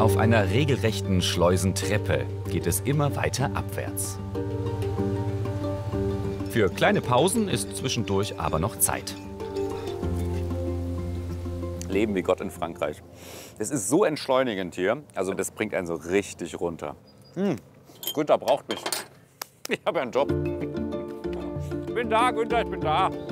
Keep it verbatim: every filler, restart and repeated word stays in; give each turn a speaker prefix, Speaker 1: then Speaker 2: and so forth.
Speaker 1: Auf einer regelrechten Schleusentreppe geht es immer weiter abwärts. Für kleine Pausen ist zwischendurch aber noch Zeit.
Speaker 2: Leben wie Gott in Frankreich. Es ist so entschleunigend hier. Also das bringt einen so richtig runter. Hm. Günther braucht mich. Ich habe ja einen Job. Ich bin da, Günther, ich bin da.